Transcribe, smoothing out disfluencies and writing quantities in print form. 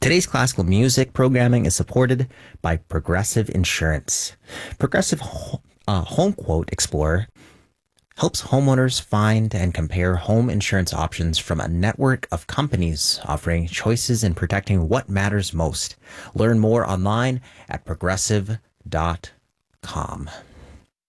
Today's classical music programming is supported by Progressive Insurance. Progressive Home Quote Explorer helps homeowners find and compare home insurance options from a network of companies offering choices and protecting what matters most. Learn more online at progressive.com.